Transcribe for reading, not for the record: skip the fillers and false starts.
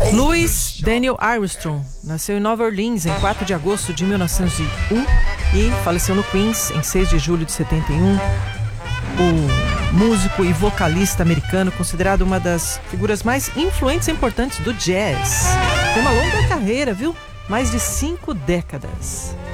Louis Daniel Armstrong nasceu em Nova Orleans em 4 de agosto de 1901 e faleceu no Queens em 6 de julho de 71. O músico e vocalista americano, considerado uma das figuras mais influentes e importantes do jazz. Tem uma longa carreira, viu? Mais de 5 décadas.